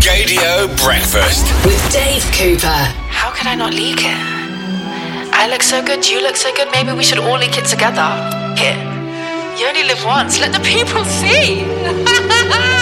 Radio Breakfast with Dave Cooper. How could I not leak it? I look so good, you look so good, maybe we should all leak it together. Here. You only live once, let the people see.